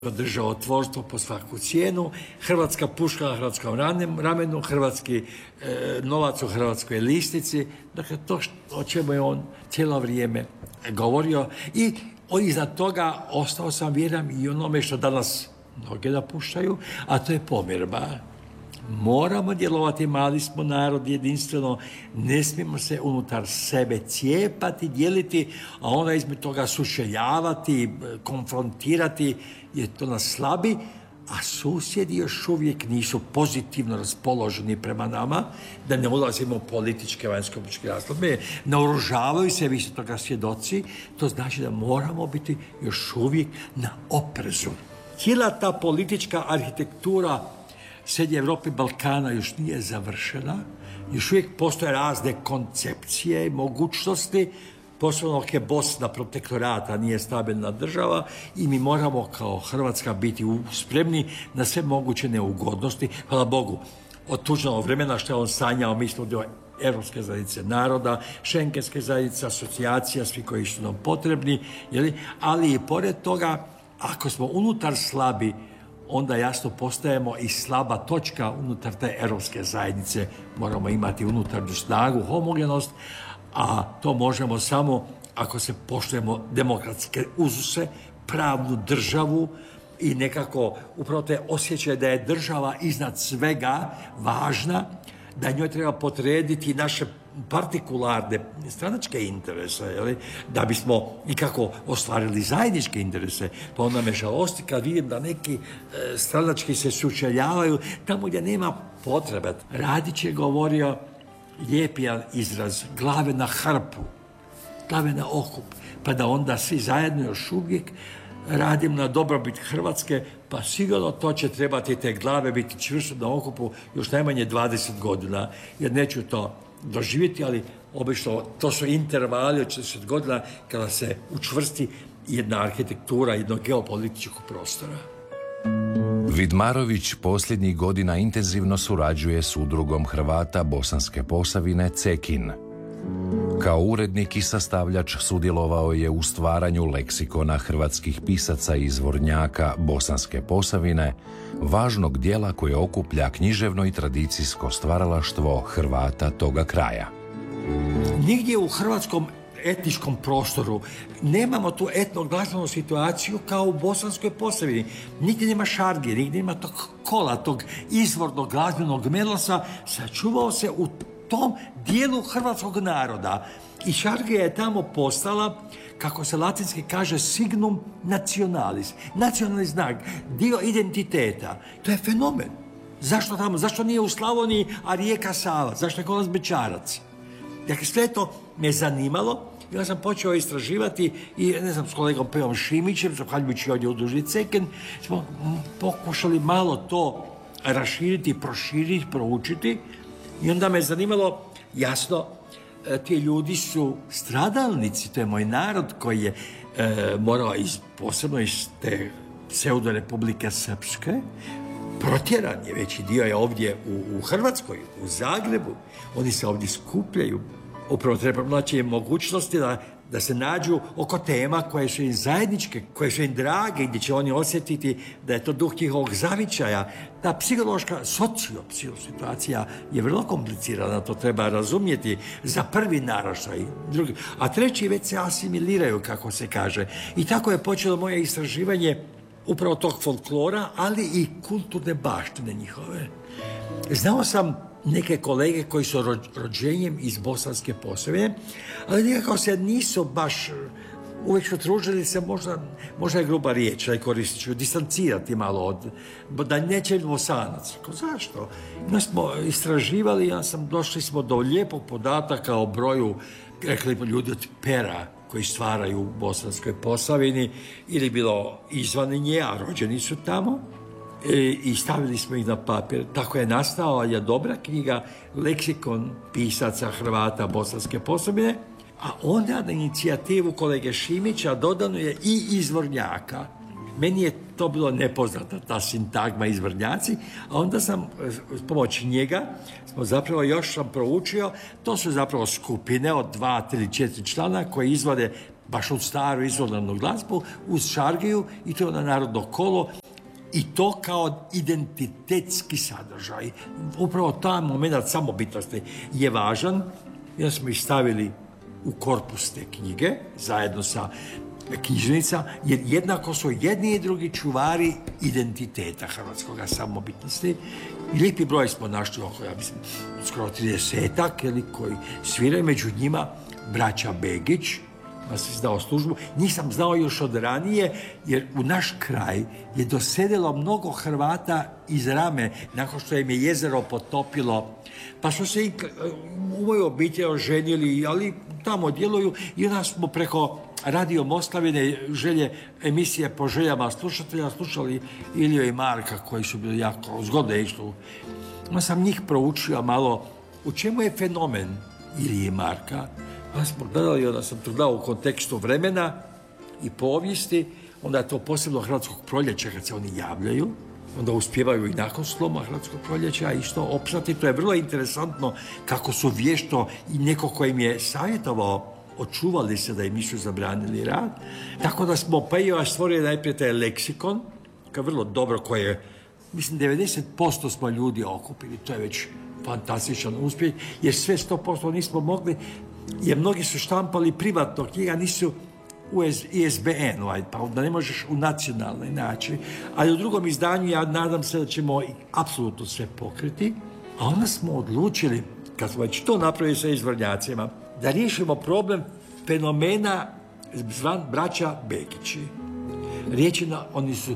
državotvorstvo po svaku cijenu, hrvatska puška na hrvatskom ramenu, hrvatski novac u hrvatskoj listici. Dakle, to o čemu je on cijelo vrijeme govorio. I iznad toga ostao sam vjeran i onome što danas mnoge napuštaju, a to je pomirba. Moramo djelovati, mali smo narod, jedinstveno, ne smijemo se unutar sebe cijepati, dijeliti, a onda između toga sučeljavati, konfrontirati, jer to nas slabi, a susjedi još uvijek nisu pozitivno raspoloženi prema nama, da ne ulazimo u političke, vanjsko-političke razloge, naoružavaju se, vi ste toga svjedoci, to znači da moramo biti još uvijek na oprezu. Cijela ta politička arhitektura Srednje Evrope i Balkana još nije završena, još uvijek postoje razne koncepcije i mogućnosti, posebno dok je Bosna protektorata, nije stabilna država i mi moramo kao Hrvatska biti spremni na sve moguće neugodnosti. Hvala Bogu, od tužnog vremena što je on sanjao, mi smo dio Europske zajednice naroda, Šengenske zajednice, asocijacija, svi koji su nam potrebni, ali i pored toga, ako smo unutar slabi, onda jasno postajemo i slaba točka unutar te europske zajednice. Moramo imati unutarnju snagu, homogenost, a to možemo samo ako se poštujemo demokratske uzuse, pravnu državu i nekako upravo te osjećaj da je država iznad svega važna, da njoj treba potrediti naše partikularne stranačke interese, da bismo nikako ostvarili zajedničke interese. Pa onda me žalosti kad vidim da neki stranački se sučeljavaju tamo gdje nema potrebe. Radić je govorio lijepi izraz, glave na hrpu, glave na okup, pa da onda svi zajedno još uvijek radim na dobrobit Hrvatske, pa sigurno to će trebati te glave biti čvrsto na okupu još najmanje 20 godina, jer neću to doživjeti, ali obično to su intervali od 40 godina kada se učvrsti jedna arhitektura jednog geopolitičkog prostora. Vidmarović posljednjih godina intenzivno surađuje s udrugom Hrvata Bosanske Posavine Cekin. Kao urednik i sastavljač sudjelovao je u stvaranju leksikona hrvatskih pisaca i izvornjaka Bosanske Posavine, važnog dijela koje okuplja književno i tradicijsko stvaralaštvo Hrvata toga kraja. Nigdje u hrvatskom etničkom prostoru nemamo tu etnoglazbenu situaciju kao u Bosanskoj Posavini. Nigdje nema šarge, nigdje nema tog kola, tog izvornog glazbenog melosa, sačuvao se u tom dijelu hrvatskog naroda. I šargija je tamo postala, kako se latinski kaže, signum nationalis. Nacionalni znak, dio identiteta. To je fenomen. Zašto tamo? Zašto nije u Slavoniji, a rijeka Sava? Zašto je kod nas Bečarac? Dakle, sve to me zanimalo. Ja sam počeo istraživati i, s kolegom Pevom Šimićem, zahvaljujući ovdje u udruzi Cekin, smo pokušali malo to raširiti, proširiti, proučiti. I onda me zanimalo, jasno, ti ljudi su stradalnici, to je moj narod koji je morao posebno iz te pseudo-republike Srpske, protjeran je, veći dio je ovdje u Hrvatskoj, u Zagrebu, oni se ovdje skupljaju. Upravo treba naći mogućnosti da se nađu oko tema koje su im zajedničke, koje su im drage, gdje će oni osjetiti da je to duh njihovog zavičaja. Ta psihološka, situacija je vrlo komplicirana, to treba razumjeti za prvi naraštaj. A treći već se asimiliraju, kako se kaže. I tako je počelo moje istraživanje upravo tog folklora, ali i kulturne baštine njihove. Znao sam neke kolege koji su rođenjem iz Bosanske Posavine, ali nekako se nisu baš uvijek su tružili se, možda je gruba riječ, da je koristit ću, distancirati malo da neće Bosanac. Zašto? Mi smo istraživali, došli smo do lijepog podataka o broju, rekli ljudi od pera koji stvaraju u Bosanskoj Posavini ili bilo izvan nje, a rođeni su tamo. I stavili smo ih na papir. Tako je nastala je dobra knjiga, leksikon pisaca Hrvata Bosanske Posavine, a onda na inicijativu kolege Šimića dodano je i izvornjaka. Meni je to bilo nepoznata, ta sintagma izvornjaci, a onda sam s pomoći njega još sam proučio, to su zapravo skupine od 2, 3, 4 člana koji izvode baš od staru izvornu glazbu, uz šargiju i to na narodno kolo i to kao identitetski sadržaj. Upravo taj moment samobitnosti je važan. Ja smo ih stavili u korpus te knjige, zajedno sa knjižnica, jer jednako su jedni i drugi čuvari identiteta hrvatskog samobitnosti. I lijepi broj smo našli oko, ja mislim, skoro 30-ak, koji sviraju, među njima braća Begić, pa sam znao službu. Nisam znao još od ranije, jer u naš kraj je doselilo mnogo Hrvata iz Rame, nakon što im je jezero potopilo. Pa su se u mojoj obitelji oženili, ali tamo djeluju i onda smo preko Radio Moslavine, želje emisije po željama slušatelja, slušali Iliju i Marka, koji su bili jako zgodno išli. Onda sam njih proučio malo u čemu je fenomen Ilije i Marka. Onda smo gledali, onda sam to dao u kontekstu vremena i povijesti, onda je to posebno Hrvatskog proljeća kad se oni javljaju, onda uspijevaju i nakon sloma Hrvatskog proljeća i što opstati. To je vrlo interesantno kako su vješto i neko ko im je savjetovao, očuvali se da im nisu zabranili rad. Tako da smo pa i još stvorili najprije taj leksikon, kao vrlo dobro, koje, mislim, 90% smo ljudi okupili, to je već fantastičan uspjeh, jer sve 100% nismo mogli, jer mnogi su štampali privatno knjiga, nisu u ISBN, pa onda ne možeš u nacionalnoj način. Ali u drugom izdanju ja nadam se da ćemo apsolutno sve pokriti. A onda smo odlučili, kad smo već to napravili sa izvornjacima, da riješimo problem fenomena zvan braća Begići. Riječ je oni su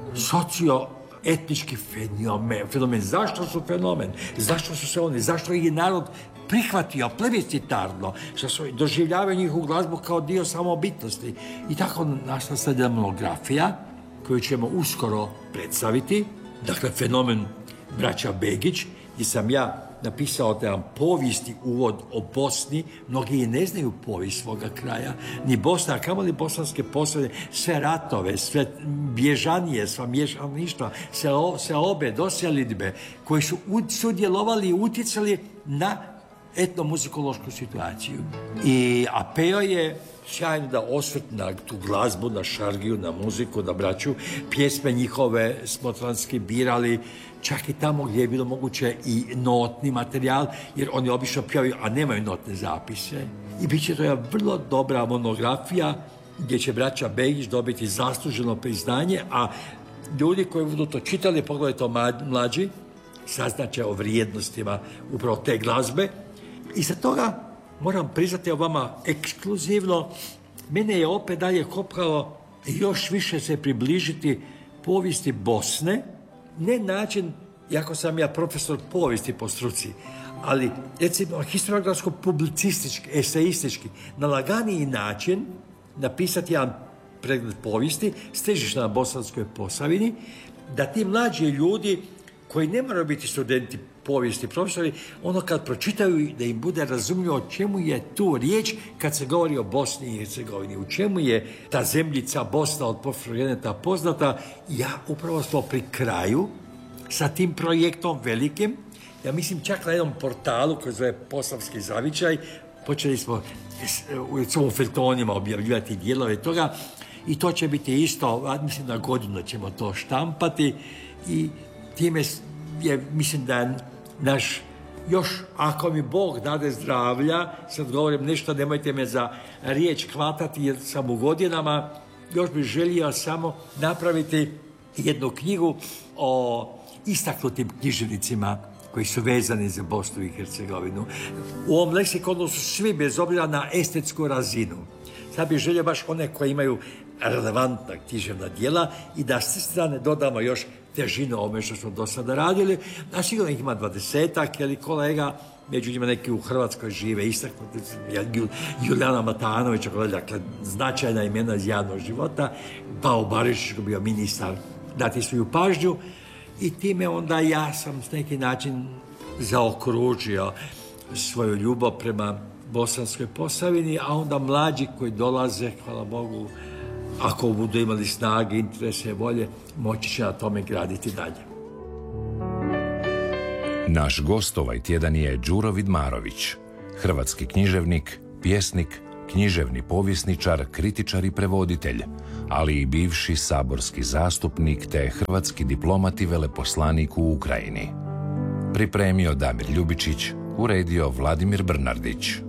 socioetnički fenomen. Zašto su fenomen? Zašto su se oni? Zašto ih je narod prihvatio plebiscitarno, što su doživljavaju njihovu glazbu kao dio samobitnosti. I tako nastala sada monografija koju ćemo uskoro predstaviti. Dakle, fenomen braća Begić, gdje sam ja napisao taj povijesti uvod o Bosni. Mnogi ne znaju povijest svoga kraja, ni Bosna, a kamoli Bosanske Posavine, sve ratove, sve bježanije, sva mješaništva, seobe, doselidbe, koji su sudjelovali i utjecali na etnomuzikološku situaciju. A Pejo je sjajno da osvrt na tu glazbu, na šargiju, na muziku, na braću. Pjesme njihove smo transkibirali, čak i tamo gdje je bilo moguće i notni materijal, jer oni obično pjevaju, a nemaju notne zapise. I bit će to jedna vrlo dobra monografija gdje će braća Begić dobiti zasluženo priznanje, a ljudi koji budu to čitali, pogledajte to mlađi, saznaće o vrijednostima upravo te glazbe. I za toga moram priznati o vama ekskluzivno, mene je opet dalje kopkalo još više se približiti povijesti Bosne, ne način, jako sam ja profesor povijesti po struci, ali recimo historiografsko-publicistički, eseistički, na laganiji način napisati jedan pregled povijesti s težištem na Bosanskoj Posavini, da ti mlađi ljudi koji ne moraju biti studenti povijesti, profesori, ono kad pročitaju da im bude razumljivo o čemu je tu riječ kad se govori o Bosni i Hercegovini, u čemu je ta zemljica Bosna od Porfirijenta poznata. Ja upravo smo pri kraju sa tim projektom velikim, ja mislim čak na jednom portalu koji zove Posavski zavičaj, počeli smo u svojom feltonima objavljivati dijelove toga i to će biti isto, mislim na godinu ćemo to štampati i time je, mislim da naš, još ako mi Bog dade zdravlja, sad govorim nešto, nemojte me za riječ hvatati jer sam u godinama, još bih želio samo napraviti jednu knjigu o istaknutim književnicima koji su vezani za Bosnu i Hercegovinu. U ovom leksikonu su svi bez obzira na estetsku razinu. Sad bih želio baš one koji imaju relevantna književna djela i da s te strane dodamo još težinu ovome što smo do sada radili. A sigurno ih ima 20-ak, kolega, među njima neki u Hrvatskoj žive, istaknuti Julijana Matanović, dakle, značajna imena iz javnog života, Pao Barišić koji bio ministar, dati svoju pažnju i time onda ja sam s neki način zaokružio svoju ljubav prema Bosanskoj Posavini, a onda mlađi koji dolaze, hvala Bogu, ako budu imali snage, interese, volje, moći će na tome graditi dalje. Naš gost ovaj tjedan je Đuro Vidmarović, hrvatski književnik, pjesnik, književni povjesničar, kritičar i prevoditelj, ali i bivši saborski zastupnik te hrvatski diplomat i veleposlanik u Ukrajini. Pripremio Damir Ljubičić, uredio Vladimir Brnardić.